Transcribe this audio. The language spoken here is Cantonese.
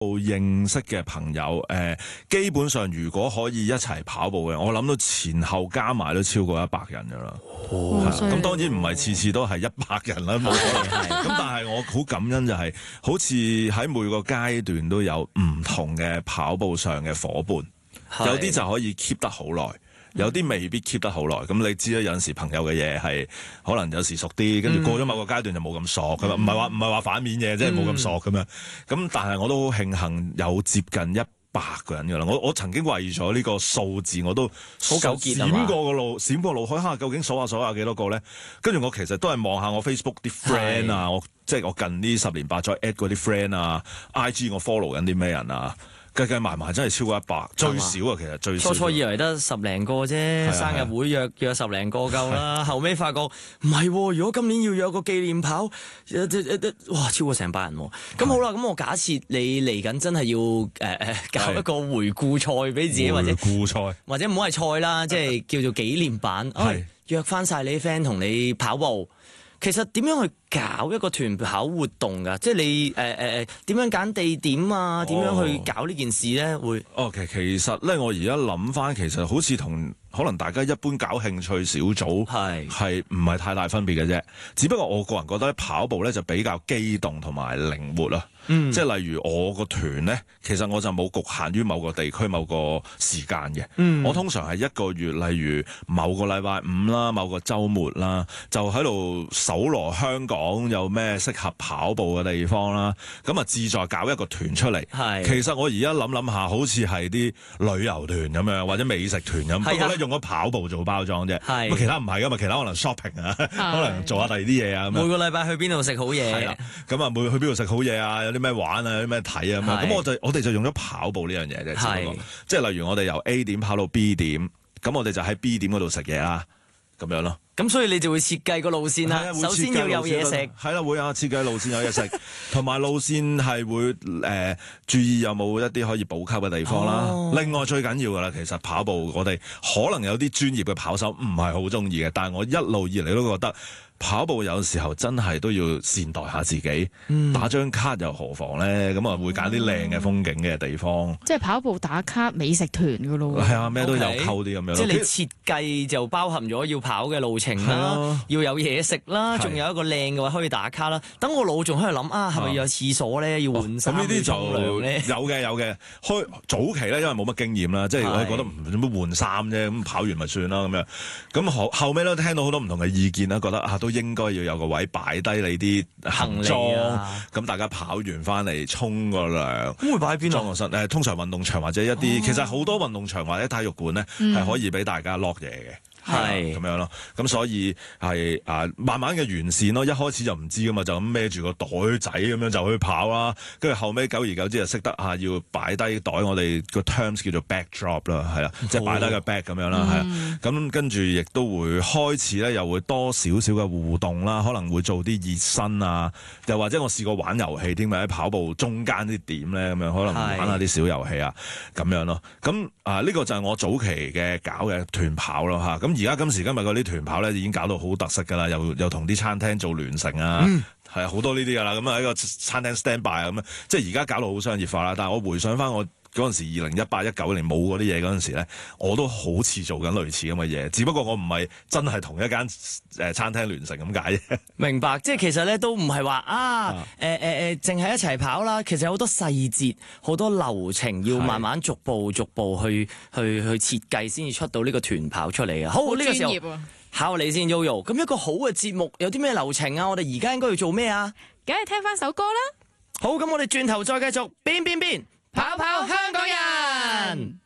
認識嘅朋友，基本上如果可以一齊跑步嘅，我諗到前後加埋都超過100人噶啦。咁當然唔係次次都係100人啦，冇可能。咁但係我好感恩就係，好似喺每個階段都有唔同嘅跑步上嘅伙伴，有啲就可以 keep 得好耐。有啲未必 keep 得好耐，咁你知啦，有陣時朋友嘅嘢係可能有時熟啲，跟住過咗某個階段就冇咁熟，咁唔係話反面嘢，即係冇咁熟咁樣。咁但係我都好慶幸有接近100個人㗎啦。我曾經為咗呢個數字，我都好糾結閃過腦海下，究竟數下幾多個咧？跟住我其實都係望下我 Facebook 啲 friend 啊，即係我近呢10年8載 at 嗰啲 friend 啊 ，IG 我 follow 緊啲咩人啊？計埋真係超過100，最少啊，其實最少。 初以為得10零個啫，生日會約10零個夠啦。後尾發覺唔係喎，如果今年要約個紀念跑，哇，超過成百人喎。咁好啦，咁我假設你嚟緊真係要搞一個回顧賽俾自己，或者唔好係賽啦，即係叫做紀念版，約翻晒你啲 friend 同你跑步。其實點樣去搞一個團跑活動㗎？即係你點樣揀地點啊？點樣去搞呢件事咧？會其實咧，我而家諗翻，其實好似同可能大家一般搞興趣小組係唔係太大分別嘅啫。只不過我個人覺得跑步咧就比較機動同埋靈活啦。即係例如我個團咧，其實我就冇局限於某個地區某個時間嘅。我通常係1個月，例如某個禮拜5啦，某個週末啦，就喺度搜羅香港有咩適合跑步嘅地方啦。咁啊，志在搞一個團出嚟。其實我而家諗下，好似係啲旅遊團咁樣，或者美食團咁。不過咧，用咗跑步做包裝啫。其他唔係噶嘛，其他可能 shopping 啊，可能做下第二啲嘢啊。 每個禮拜去邊度食好嘢？ 咁啊，去邊度食好嘢啊？有啲咩玩啊？有啲咩睇啊？咁我哋就用咗跑步呢樣嘢啫。即係例如我哋由 A 點跑到 B 點，咁我哋就喺 B 點嗰度食嘢啦，咁樣咯。 咁所以你就會設計個路線啦。首先要有嘢食， 係啦，會啊，設計路線有嘢食，同埋路線係會注意有冇一啲可以補給嘅地方啦。另外最緊要噶啦，其實跑步我哋可能有啲專業嘅跑手唔係好中意嘅，但係我一路以嚟都覺得跑步有時候真係都要善待下自己，打張卡又何妨咧？咁啊會揀啲靚嘅風景嘅地方。 即係跑步打卡美食團噶咯喎。 係啊，咩都有溝啲咁樣。 即係你設計就包含咗要跑嘅路程啦，要有嘢食啦，仲有一個靚嘅話可以打卡啦。等我腦仲喺度諗係咪要有廁所咧？要換衫？咁呢啲就有嘅。開早期咧，因為冇乜經驗啦，即係我覺得唔做乜換衫啫，咁跑完咪算啦咁樣。咁後尾都聽到好多唔同嘅意見啦，覺得都應該要有個位擺低你啲行裝，咁大家跑完翻嚟沖個涼。咁會擺喺邊啊？裝個身通常運動場或者一啲，其實好多運動場或者體育館咧係可以俾大家 lock 嘢嘅。係咁樣咯，咁所以係慢慢嘅完善咯。一開始就唔知噶嘛，就咁孭住個袋仔咁樣就去跑啦。跟住後尾久而久之就識得要擺低袋，我哋個 terms 叫做 backdrop 啦，係啦，即係擺低個 back 咁樣啦，係啊。咁跟住亦都會開始咧，又會多少少嘅互動啦，可能會做啲熱身啊，又或者我試過玩遊戲添，喺跑步中間啲點咧咁樣，可能玩下啲小遊戲啊咁樣咯。咁呢個就係我早期嘅搞嘅團跑咯嚇。咁而家今時今日嗰啲團跑咧已經搞到好特色㗎啦，又同啲餐廳做聯乘啊，係好多呢啲㗎啦。咁喺個餐廳 stand by 咁樣，即係而家搞到好商業化啦。但係我回想翻我嗰陣時2018-19年冇嗰啲嘢嗰陣時咧，我都好似做緊類似咁嘅嘢，只不過我唔係真係同一間餐廳聯乘咁解啫。明白，即係其實咧都唔係話淨係一齊跑啦，其實有好多細節、好多流程要慢慢逐步去設計先至出到呢個團跑出嚟嘅。好，呢個時候考你先 Yoyo， 咁一個好嘅節目有啲咩流程啊？我哋而家應該要做咩啊？ 梗係聽翻首歌啦。 好，咁我哋轉頭再繼續變，跑跑香港人。